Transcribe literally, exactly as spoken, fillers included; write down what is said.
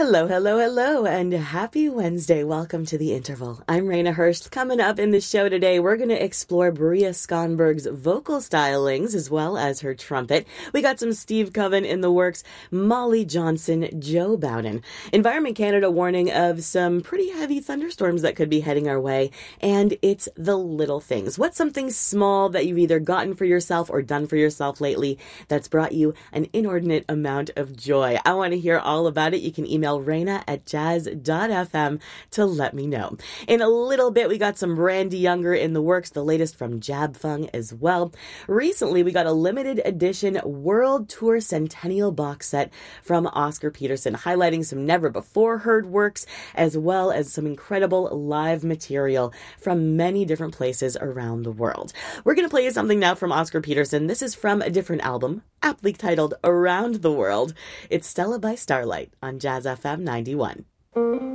Hello, hello, hello, and happy Wednesday. Welcome to The Interval. I'm Raina Hurst. Coming up in the show today, we're going to explore Maria Skonberg's vocal stylings as well as her trumpet. We got some Steve Coven in the works, Molly Johnson, Joe Bowden. Environment Canada warning of some pretty heavy thunderstorms that could be heading our way, and it's the little things. What's something small that you've either gotten for yourself or done for yourself lately that's brought you an inordinate amount of joy? I want to hear all about it. You can email Raina at jazz dot f m to let me know. In a little bit, we got some Randy Younger in the works, the latest from Jab Fung as well. Recently, we got a limited edition World Tour Centennial box set from Oscar Peterson, highlighting some never-before-heard works, as well as some incredible live material from many different places around the world. We're going to play you something now from Oscar Peterson. This is from a different album, aptly titled Around the World. It's Stella by Starlight on Jazz F M ninety-one.